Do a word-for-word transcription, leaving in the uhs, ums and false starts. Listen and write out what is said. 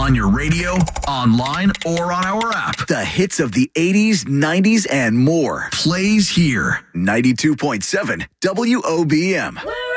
on your radio, online, or on our app. The hits of the eighties, nineties, and more. Plays here. ninety-two point seven W O B M. We're